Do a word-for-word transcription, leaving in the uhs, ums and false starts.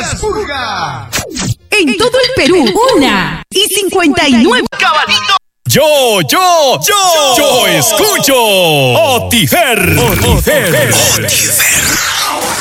Las Purga. En todo el Perú, una y cincuenta y nueve. Caballito. Yo, yo, yo, yo escucho Otifer. Otifer. Otifer.